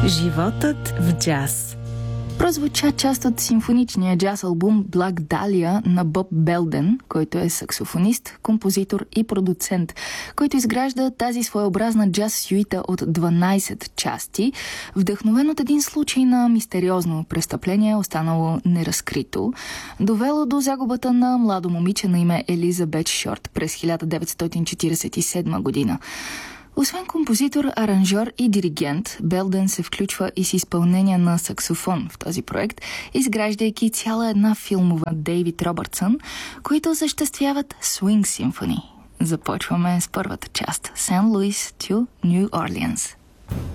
Животът в джаз. Прозвуча част от симфоничния джаз албум Black Dahlia на Боб Белден, който е саксофонист, композитор и продуцент, който изгражда тази своеобразна джаз сюита от 12 части, вдъхновен от един случай на мистериозно престъпление, останало неразкрито, довело до загубата на младо момиче на име Елизабет Шорт през 1947 година. Освен композитор, аранжьор и диригент, Белден се включва и с изпълнение на саксофон в този проект, изграждайки цяла една филмова Дейвид Робъртсън, които осъществяват Swing Symphony. Започваме с първата част – Сент Луис to Ню Орлианс.